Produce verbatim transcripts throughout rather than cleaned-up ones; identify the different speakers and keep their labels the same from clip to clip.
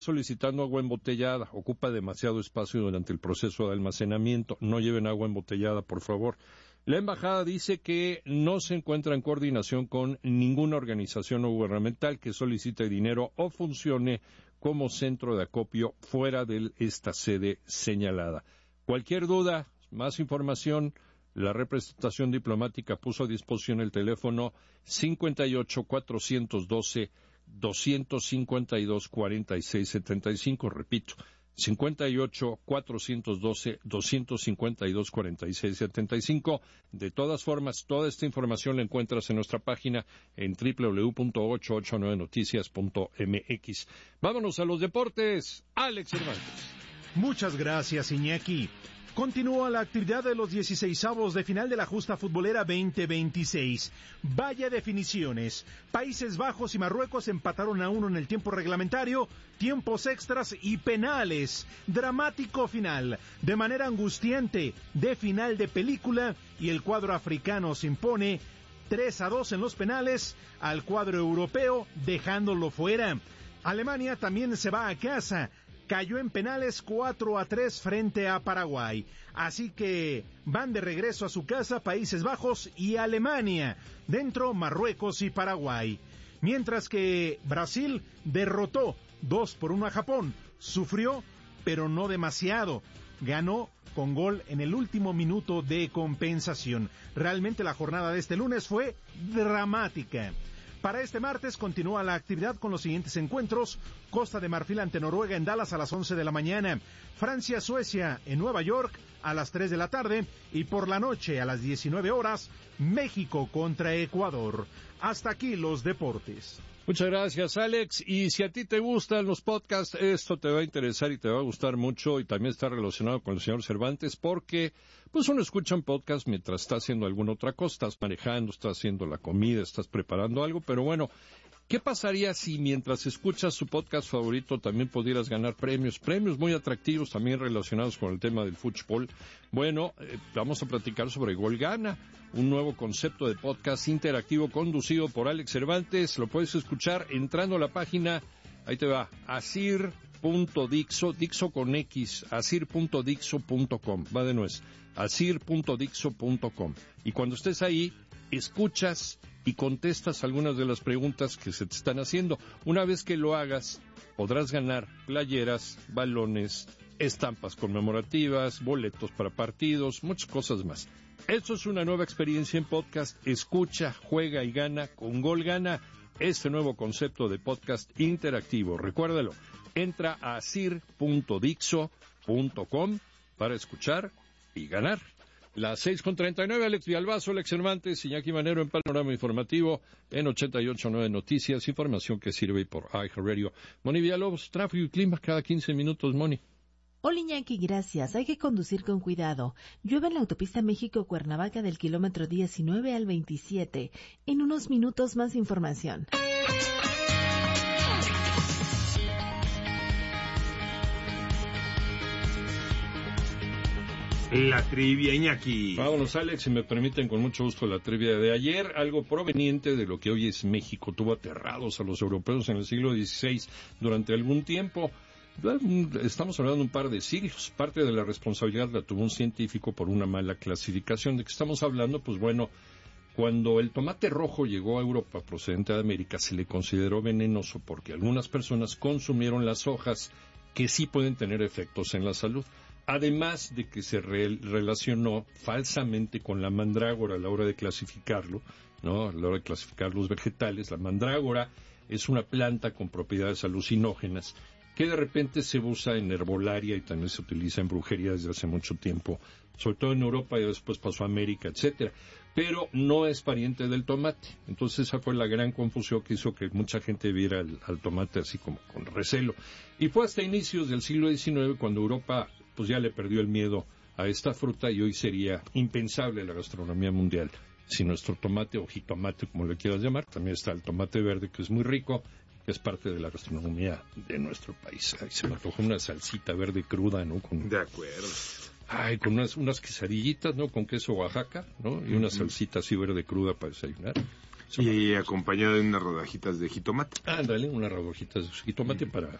Speaker 1: solicitando agua embotellada, ocupa demasiado espacio durante el proceso de almacenamiento, no lleven agua embotellada, por favor. La embajada dice que no se encuentra en coordinación con ninguna organización gubernamental que solicite dinero o funcione como centro de acopio fuera de esta sede señalada. Cualquier duda, más información, la representación diplomática puso a disposición el teléfono cincuenta y ocho, cuatrocientos doce, doscientos cincuenta y dos, cuarenta y seis setenta y cinco, repito, cincuenta y ocho, cuatrocientos doce, doscientos cincuenta y dos, cuarenta y seis setenta y cinco. De todas formas, toda esta información la encuentras en nuestra página en doble u doble u doble u punto ochocientos ochenta y nueve noticias punto m x. Vámonos a los deportes. Alex Cervantes.
Speaker 2: Muchas gracias, Iñaki. Continúa la actividad de los dieciseisavos de final de la justa futbolera veinte veintiséis. Vaya definiciones. Países Bajos y Marruecos empataron a uno en el tiempo reglamentario, tiempos extras y penales. Dramático final, de manera angustiante, de final de película, y el cuadro africano se impone tres a dos en los penales al cuadro europeo, dejándolo fuera. Alemania también se va a casa. Cayó en penales cuatro a tres frente a Paraguay. Así que van de regreso a su casa Países Bajos y Alemania. Dentro Marruecos y Paraguay. Mientras que Brasil derrotó dos por uno a Japón. Sufrió, pero no demasiado. Ganó con gol en el último minuto de compensación. Realmente la jornada de este lunes fue dramática. Para este martes continúa la actividad con los siguientes encuentros: Costa de Marfil ante Noruega en Dallas a las once de la mañana, Francia-Suecia en Nueva York a las tres de la tarde, y por la noche a las diecinueve horas, México contra Ecuador. Hasta aquí los deportes.
Speaker 1: Muchas gracias, Alex. Y si a ti te gustan los podcasts, esto te va a interesar y te va a gustar mucho, y también está relacionado con el señor Cervantes, porque pues uno escucha un podcast mientras está haciendo alguna otra cosa, estás manejando, estás haciendo la comida, estás preparando algo, pero bueno, ¿qué pasaría si mientras escuchas su podcast favorito también pudieras ganar premios? Premios muy atractivos también relacionados con el tema del fútbol. Bueno, eh, vamos a platicar sobre Gol Gana, un nuevo concepto de podcast interactivo conducido por Alex Cervantes. Lo puedes escuchar entrando a la página, ahí te va, asir.dixo, Dixo con X, asir.dixo punto com, va de nuez, asir.dixo punto com. Y cuando estés ahí, escuchas y contestas algunas de las preguntas que se te están haciendo. Una vez que lo hagas, podrás ganar playeras, balones, estampas conmemorativas, boletos para partidos, muchas cosas más. Esto es una nueva experiencia en podcast. Escucha, juega y gana con Gol Gana, este nuevo concepto de podcast interactivo. Recuérdalo, entra a asir.dixo punto com para escuchar y ganar. Las seis con treinta y nueve, Alex Villalbazo, Alex Cervantes, Iñaki Manero en Panorama Informativo en ochenta y ocho punto nueve Noticias, información que sirve por iHeartRadio. Moni Villalobos, tráfico y clima cada quince minutos, Moni.
Speaker 3: Hola Iñaki, gracias. Hay que conducir con cuidado. Llueve en la autopista México-Cuernavaca del kilómetro diecinueve al veintisiete. En unos minutos más información.
Speaker 4: La trivia, Iñaki.
Speaker 1: Vámonos, Alex, si me permiten, con mucho gusto la trivia de ayer, algo proveniente de lo que hoy es México. Tuvo aterrados a los europeos en el siglo dieciséis durante algún tiempo. Estamos hablando de un par de siglos. Parte de la responsabilidad la tuvo un científico por una mala clasificación. ¿De qué estamos hablando? Pues bueno, cuando el tomate rojo llegó a Europa procedente de América, se le consideró venenoso porque algunas personas consumieron las hojas, que sí pueden tener efectos en la salud. Además de que se re- relacionó falsamente con la mandrágora a la hora de clasificarlo, ¿no? A la hora de clasificar los vegetales. La mandrágora es una planta con propiedades alucinógenas que de repente se usa en herbolaria y también se utiliza en brujería desde hace mucho tiempo, sobre todo en Europa y después pasó a América, etcétera. Pero no es pariente del tomate. Entonces esa fue la gran confusión que hizo que mucha gente viera al, al tomate así como con recelo. Y fue hasta inicios del siglo diecinueve cuando Europa pues ya le perdió el miedo a esta fruta, y hoy sería impensable la gastronomía mundial si nuestro tomate o jitomate, como le quieras llamar, también está el tomate verde, que es muy rico, que es parte de la gastronomía de nuestro país. Ay, se me antojó una salsita verde cruda, ¿no? Con,
Speaker 4: de acuerdo.
Speaker 1: Ay, con unas, unas quesadillitas, ¿no? Con queso Oaxaca, ¿no? Y una uh-huh. salsita así verde cruda para desayunar.
Speaker 4: Y acompañada de unas rodajitas de jitomate.
Speaker 1: Ándale, unas rodajitas de jitomate uh-huh. para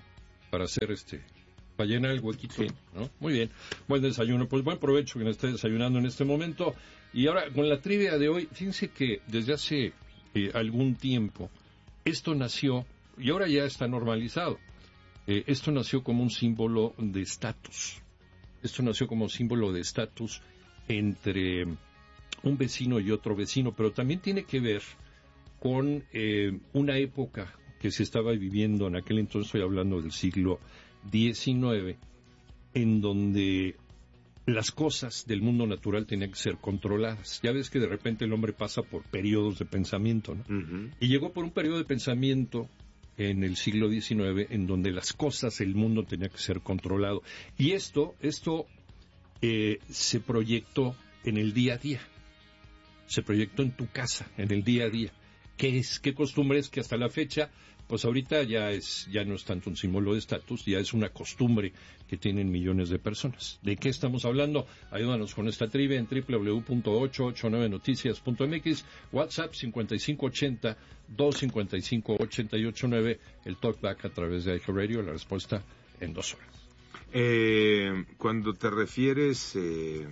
Speaker 1: para hacer este, para llenar el huequito, sí. ¿no? Muy bien, buen desayuno, pues buen provecho quien esté desayunando en este momento. Y ahora, con la trivia de hoy, fíjense que desde hace eh, algún tiempo, esto nació, y ahora ya está normalizado, eh, esto nació como un símbolo de estatus, esto nació como símbolo de estatus entre un vecino y otro vecino, pero también tiene que ver con eh, una época que se estaba viviendo en aquel entonces, estoy hablando del siglo diecinueve, en donde las cosas del mundo natural tenían que ser controladas. Ya ves que de repente el hombre pasa por periodos de pensamiento, ¿no? Uh-huh. Y llegó por un periodo de pensamiento en el siglo diecinueve en donde las cosas, el mundo tenía que ser controlado. Y esto, esto eh, se proyectó en el día a día. Se proyectó en tu casa, en el día a día. ¿Qué es? ¿Qué costumbre es que hasta la fecha, pues ahorita ya es ya no es tanto un símbolo de estatus, ya es una costumbre que tienen millones de personas? ¿De qué estamos hablando? Ayúdanos con esta trivia en doble u doble u doble u punto ocho ocho nueve noticias punto m x, WhatsApp cincuenta y cinco ochenta, doscientos cincuenta y cinco, ochenta y ocho nueve, el talkback a través de iHeartRadio, la respuesta en dos horas.
Speaker 4: Eh, cuando te refieres eh,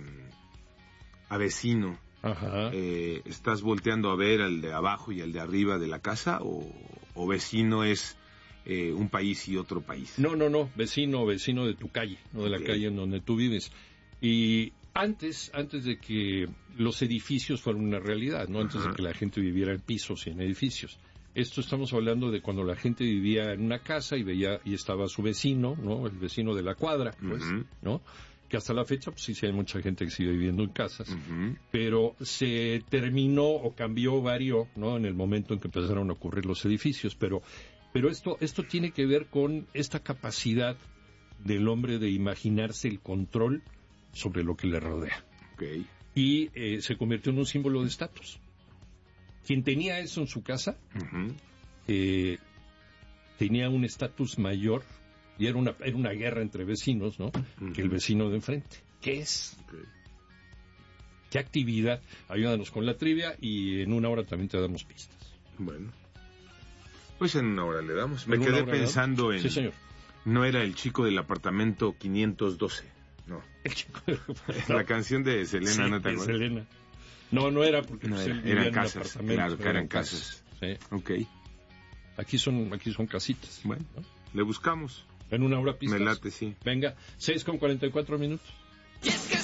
Speaker 4: a vecino, Ajá. Eh, ¿estás volteando a ver al de abajo y al de arriba de la casa o, o vecino es eh, un país y otro país?
Speaker 1: No, no, no, vecino, vecino de tu calle, no de okay. la calle en donde tú vives. Y antes, antes de que los edificios fueran una realidad, no antes Ajá. de que la gente viviera en pisos y en edificios. Esto estamos hablando de cuando la gente vivía en una casa y veía y estaba su vecino, ¿no? El vecino de la cuadra, pues, uh-huh. ¿no? Que hasta la fecha, pues sí, sí hay mucha gente que sigue viviendo en casas, uh-huh. pero se terminó o cambió, varió, ¿no? En el momento en que empezaron a ocurrir los edificios, pero, pero esto, esto tiene que ver con esta capacidad del hombre de imaginarse el control sobre lo que le rodea.
Speaker 4: Okay.
Speaker 1: Y eh, se convirtió en un símbolo de estatus. Quien tenía eso en su casa, uh-huh. eh, tenía un estatus mayor. Y era una, era una guerra entre vecinos, ¿no? Uh-huh. Que el vecino de enfrente. ¿Qué es? Okay. ¿Qué actividad? Ayúdanos con la trivia y en una hora también te damos pistas.
Speaker 4: Bueno. Pues en una hora le damos. Me quedé pensando en...
Speaker 1: Sí, señor.
Speaker 4: No era el chico del apartamento quinientos doce, no.
Speaker 1: El chico del apartamento.
Speaker 4: La canción de Selena,
Speaker 1: sí,
Speaker 4: ¿no te acuerdas?
Speaker 1: Selena. No, no era porque
Speaker 4: no
Speaker 1: pues,
Speaker 4: era,
Speaker 1: él
Speaker 4: eran
Speaker 1: en
Speaker 4: casas, claro, que eran casas.
Speaker 1: casas. Sí.
Speaker 4: Ok.
Speaker 1: Aquí son, aquí son casitas.
Speaker 4: Bueno, ¿no? Le buscamos.
Speaker 1: En una hora pistas.
Speaker 4: Me late, sí.
Speaker 1: Venga, seis con cuarenta y cuatro minutos.